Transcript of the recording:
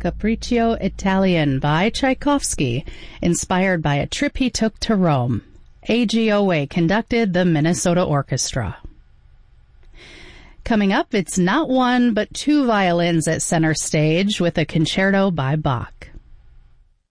Capriccio Italian by Tchaikovsky, inspired by a trip he took to Rome. AGOA conducted the Minnesota Orchestra. Coming up, it's not one but two violins at center stage with a concerto by Bach.